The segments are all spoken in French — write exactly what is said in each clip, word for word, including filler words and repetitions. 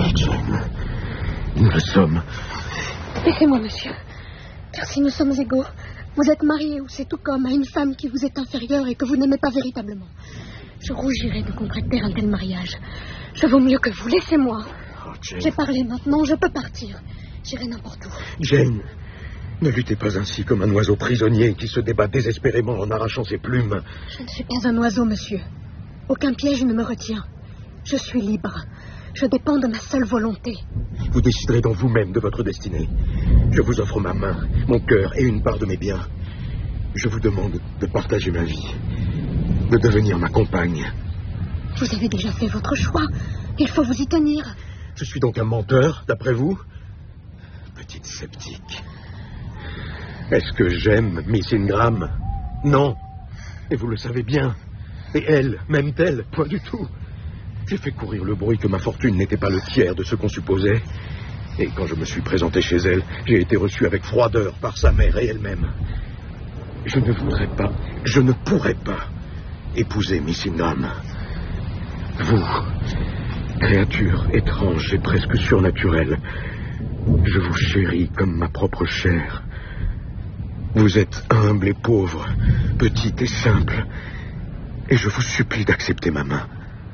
Jane. Nous le sommes. Laissez-moi, monsieur. Car si nous sommes égaux, vous êtes marié ou c'est tout comme à une femme qui vous est inférieure et que vous n'aimez pas véritablement. Je rougirais de contracter un tel mariage. Je vaux mieux que vous. Laissez-moi. Oh, Jane. J'ai parlé maintenant, je peux partir. J'irai n'importe où. Jane, ne luttez pas ainsi comme un oiseau prisonnier qui se débat désespérément en arrachant ses plumes. Je ne suis pas un oiseau, monsieur. Aucun piège ne me retient. Je suis libre. Je dépends de ma seule volonté. Vous déciderez donc vous-même de votre destinée. Je vous offre ma main, mon cœur et une part de mes biens. Je vous demande de partager ma vie, de devenir ma compagne. Vous avez déjà fait votre choix. Il faut vous y tenir. Je suis donc un menteur, d'après vous? Petite sceptique. Est-ce que j'aime Miss Ingram? Non. Et vous le savez bien. Et elle, m'aime-t-elle? Point du tout. J'ai fait courir le bruit que ma fortune n'était pas le tiers de ce qu'on supposait. Et quand je me suis présenté chez elle, j'ai été reçu avec froideur par sa mère et elle-même. Je ne voudrais pas, je ne pourrais pas épouser Miss Ingram. Vous, créature étrange et presque surnaturelle, je vous chéris comme ma propre chair. Vous êtes humble et pauvre, petite et simple, et je vous supplie d'accepter ma main.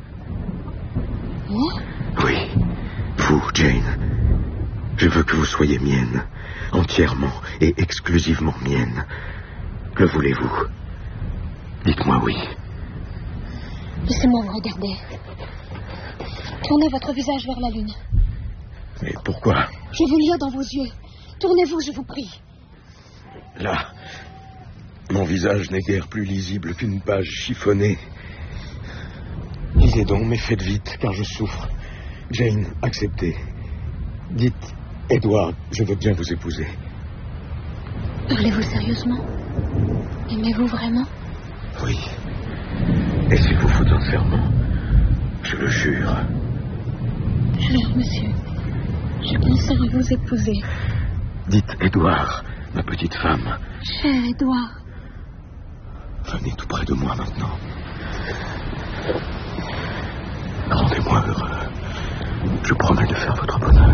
Moi? Oui, vous, Jane. Je veux que vous soyez mienne, entièrement et exclusivement mienne. Le voulez-vous? Dites-moi oui. Laissez-moi vous regarder. Tournez votre visage vers la lune. Mais pourquoi? Je vous lis dans vos yeux. Tournez-vous, je vous prie. Là, mon visage n'est guère plus lisible qu'une page chiffonnée. Lisez donc, mais faites vite, car je souffre. Jane, acceptez. Dites, Edward, je veux bien vous épouser. Parlez-vous sérieusement? Aimez-vous vraiment? Oui. Et s'il vous faut un serment, je le jure. Alors, monsieur, je consens à vous épouser. Dites, Edward, ma petite femme. Cher Edward. Venez tout près de moi maintenant. Rendez-moi heureux. Je promets de faire votre bonheur.